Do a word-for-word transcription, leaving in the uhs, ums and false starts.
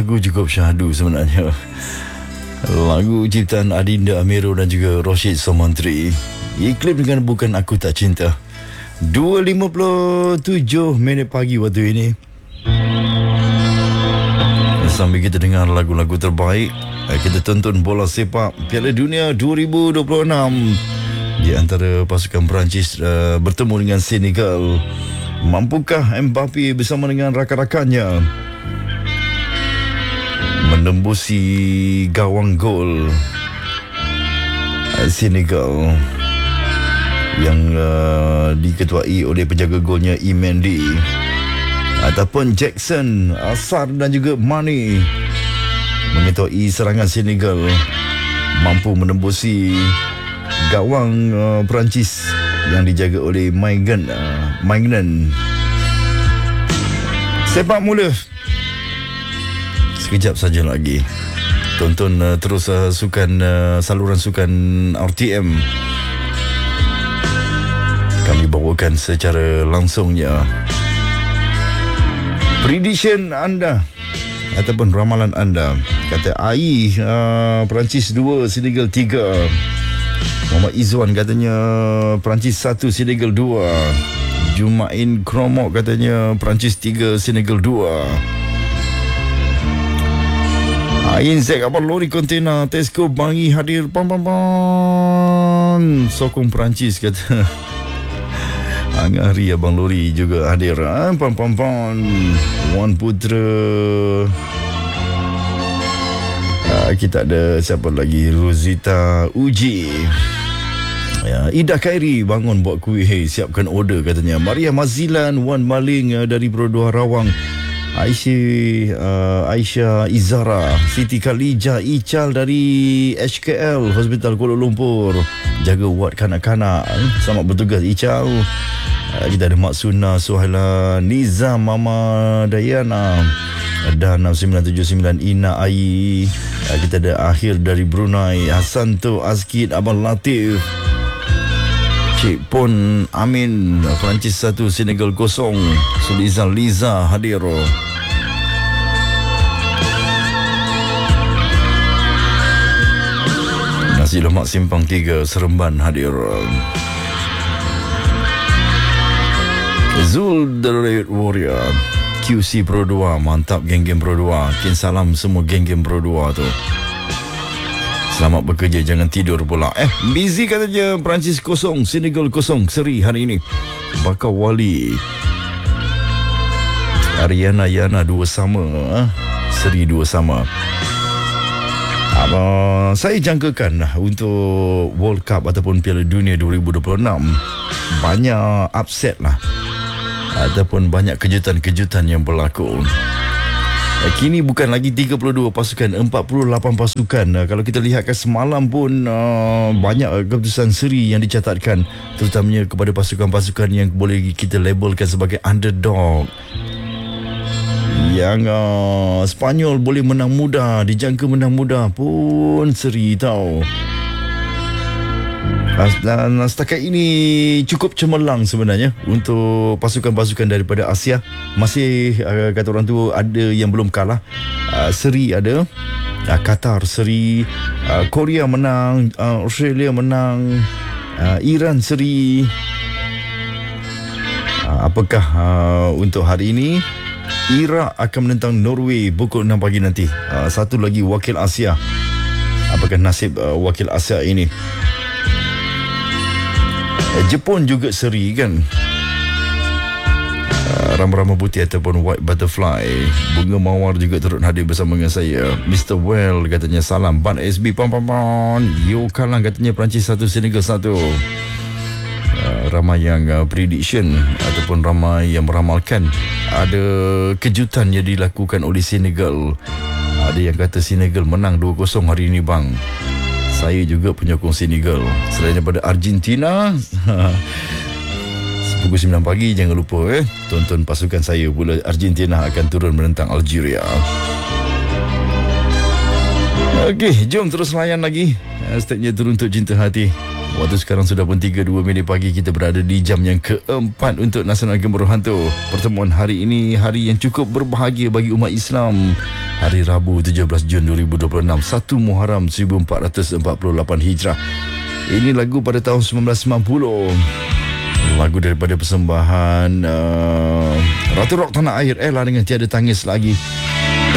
lagu cukup syahdu sebenarnya. Lagu ciptaan Adinda Amiro dan juga Roshid Somantri. Iklim dengan Bukan Aku Tak Cinta. dua lima puluh tujuh minit pagi waktu ini. Sambil kita dengar lagu-lagu terbaik, kita tonton bola sepak Piala Dunia dua ribu dua puluh enam di antara pasukan Perancis uh, bertemu dengan Senegal. Mampukah Mbappe bersama dengan rakan-rakannya menembusi gawang gol Senegal yang uh, diketuai oleh penjaga golnya Imendi, ataupun Jackson, Asar dan juga Mane mengetuai serangan Senegal mampu menembusi gawang uh, Perancis yang dijaga oleh Maignan. Uh, Maignan. Sepak mula sekejap saja lagi. Tonton uh, terus uh, sukan uh, saluran sukan R T M. Kami bawakan secara langsungnya prediction anda ataupun ramalan anda. Kata Ai, uh, Perancis dua, Senegal tiga. Muhammad Izzuan katanya Perancis satu, Senegal dua. Jumain Kromok katanya Perancis tiga, Senegal dua. Ain Zek Abang Lori Kontena Tesco Bangi hadir. Pam pam pam. Sokong Perancis kata Angari Abang Lori juga hadir. Pam pam pam. Wan Putra. Kita ada siapa lagi? Rosita Uji. Ya, Ida Khairi bangun buat kuih, hey, siapkan order katanya. Maria Mazilan, Wan Maling uh, dari Perodua Rawang. Aisyah uh, Aisyah Izara, Siti Khalija Ical dari H K L Hospital Kuala Lumpur. Jaga ward kanak-kanak. Selamat bertugas Ical. Uh, kita ada Mak Suna Suhaila, Nizam Mama Dayana dan enam sembilan tujuh sembilan Ina Ai. Uh, kita ada Akhir dari Brunei, Hasanto Azkid, Abang Latif, Cik Pon Amin. Perancis satu, Senegal kosong. Sulizan Liza hadir. Nasi lemak simpang tiga, Seremban hadir. Zul The Red Warrior, Q C Pro dua, mantap geng-geng Pro dua. Kin salam semua geng-geng Pro dua tu. Selamat bekerja, jangan tidur pula. Eh, busy katanya Perancis kosong, Senegal kosong. Seri hari ini. Bakar Wali. Ariana Yana dua sama. Eh? Seri dua sama. Uh, saya jangkakan untuk World Cup ataupun Piala Dunia dua ribu dua puluh enam banyak upset lah. Ataupun banyak kejutan-kejutan yang berlaku. Kini bukan lagi tiga puluh dua pasukan, empat puluh lapan pasukan. Kalau kita lihatkan semalam pun uh, banyak keputusan seri yang dicatatkan, terutamanya kepada pasukan-pasukan yang boleh kita labelkan sebagai underdog. Yang uh, Spanyol boleh menang mudah, dijangka menang mudah pun seri tau. Dan setakat ini cukup cemerlang sebenarnya untuk pasukan-pasukan daripada Asia. Masih uh, kata orang tu ada yang belum kalah. Uh, seri ada. Uh, Qatar seri, uh, Korea menang, uh, Australia menang, uh, Iran seri. Uh, apakah uh, untuk hari ini Iraq akan menentang Norway pukul enam pagi nanti. Uh, satu lagi wakil Asia. Apakah nasib uh, wakil Asia ini? Jepun juga seri kan. uh, Rama-rama putih ataupun white butterfly. Bunga Mawar juga turut hadir bersama dengan saya. Mister Well katanya salam. Ban S B pam pam pam. Yo Kalang katanya Perancis satu, Senegal satu. uh, Ramai yang uh, prediction ataupun ramai yang meramalkan ada kejutan yang dilakukan oleh Senegal. Ada yang kata Senegal menang dua kosong hari ini bang. Saya juga penyokong Senegal. Selain daripada Argentina, pukul sembilan pagi jangan lupa eh tonton pasukan saya pula. Argentina akan turun menentang Algeria. Okey, jom terus layan lagi. Hashtagnya Turun Untuk Cinta Hati. Waktu sekarang sudah pun tiga puluh dua minit pagi. Kita berada di jam yang keempat untuk Nasional Gemuruh Hantu. Pertemuan hari ini hari yang cukup berbahagia bagi umat Islam. Hari Rabu tujuh belas Jun dua ribu dua puluh enam, satu Muharram seribu empat ratus empat puluh lapan Hijrah. Ini lagu pada tahun sembilan belas sembilan puluh. Lagu daripada persembahan uh, Ratu Rock Tanah Air, Ella dengan Tiada Tangis Lagi.